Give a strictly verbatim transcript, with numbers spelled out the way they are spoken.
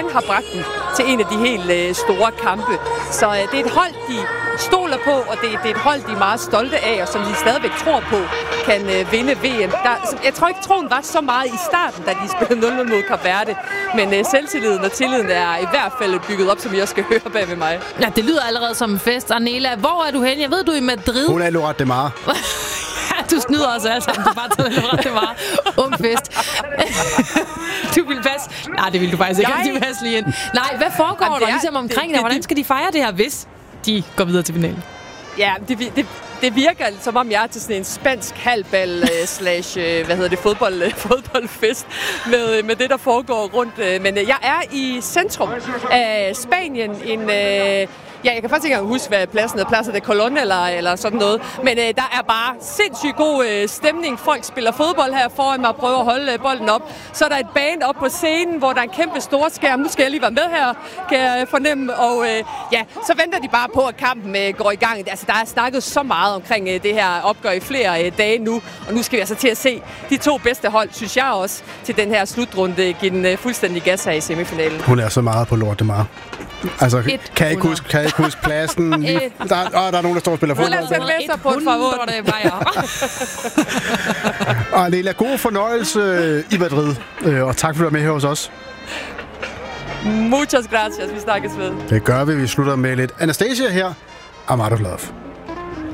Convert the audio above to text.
igen har bragt dem til en af de helt øh, store kampe. Så øh, det er et hold, de stoler på, og det, det er et hold, de er meget stolte af, og som de stadigvæk tror på, kan øh, vinde V M. Der, jeg tror ikke, troen var så meget i starten, da de spillede nul nul mod Kap Verde, men øh, selvtilliden og tilliden er i hvert fald bygget op, som I også skal høre bag ved mig. Ja, det lyder allerede som en fest. Arnela, hvor er du hen? Jeg ved, du er i Madrid. Hun er Lorette de Mar. Du snyder også alle sammen. Du bare tager Lorette de Mar. Ung fest. Du vil passe. Nej, det vil du faktisk ikke. Jeg... Du passe lige ind. Nej, hvad foregår Jamen, der er... ligesom omkring det, det, Hvordan skal de fejre det her, hvis de går videre til finalen? Ja, det, det, det virker som om jeg er til sådan en spansk halvbal slash, hvad hedder det, fodbold, fodboldfest med, med det, der foregår rundt. Men jeg er i centrum af Spanien, en... Ja, jeg kan faktisk ikke engang huske, hvad pladsen er. Pladsen er Colón eller, eller sådan noget. Men øh, der er bare sindssygt god øh, stemning. Folk spiller fodbold her foran mig og prøver at holde øh, bolden op. Så er der et band op på scenen, hvor der er en kæmpe storskærm. Nu skal jeg lige være med her, kan jeg fornemme. Og øh, ja, så venter de bare på, at kampen øh, går i gang. Altså, der er snakket så meget omkring øh, det her opgør i flere øh, dage nu. Og nu skal vi altså til at se de to bedste hold, synes jeg også, til den her slutrunde. Give den øh, fuldstændig gas her i semifinalen. Hun er så meget på Lorette de Mar. Altså, kan jeg ikke huske, kan jeg ikke huske pladsen? Der, åh, der er nogen, der står og spiller fodbold. Lad os sætte med sig på et favor. Og Arnela, god fornøjelse i Madrid. Og tak, for at du er med her hos os. Muchas gracias. Vi snakkes ved. Det gør vi. Vi slutter med lidt Anastasia her. I'm out of love.